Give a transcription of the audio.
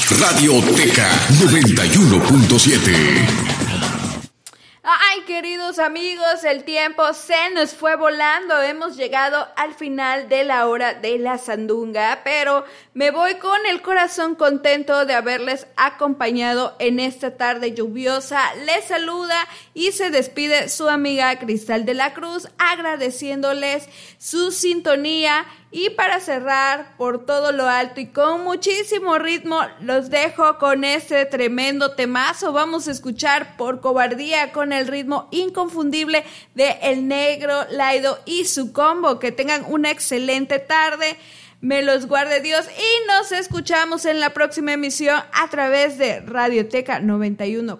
Radioteca 91.7. Ay, queridos amigos, el tiempo se nos fue volando. Hemos llegado al final de la hora de la sandunga, pero me voy con el corazón contento de haberles acompañado en esta tarde lluviosa. Les saluda y se despide su amiga Cristal de la Cruz, agradeciéndoles su sintonía. Y para cerrar por todo lo alto y con muchísimo ritmo, los dejo con este tremendo temazo. Vamos a escuchar Por Cobardía con el ritmo inconfundible de El Negro, Laido y su combo. Que tengan una excelente tarde. Me los guarde Dios y nos escuchamos en la próxima emisión a través de Radioteca 91.7.